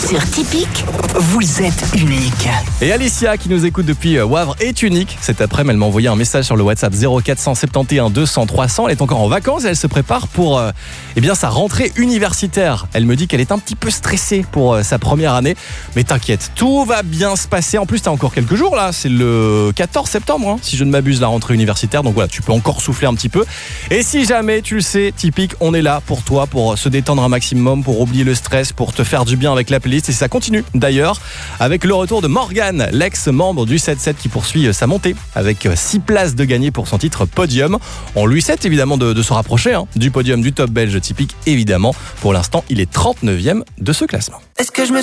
Sur Typique, vous êtes unique. Et Alicia, qui nous écoute depuis Wavre, est unique. Cet après-midi, elle m'a envoyé un message sur le WhatsApp 0471 200 300. Elle est encore en vacances et elle se prépare pour sa rentrée universitaire. Elle me dit qu'elle est un petit peu stressée pour sa première année. Mais t'inquiète, tout va bien se passer. En plus, t'as encore quelques jours là. C'est le 14 septembre, si je ne m'abuse, la rentrée universitaire. Donc voilà, tu peux encore souffler un petit peu. Et si jamais, tu le sais, Typique, on est là pour toi, pour se détendre un maximum, pour oublier le stress, pour te faire du bien avec la playlist. Et ça continue d'ailleurs avec le retour de Morgane, l'ex-membre du 7-7 qui poursuit sa montée avec 6 places de gagné pour son titre Podium. On lui souhaite évidemment de se rapprocher du podium du top belge Typique, évidemment. Pour l'instant, il est 39e de ce classement. Est-ce que je me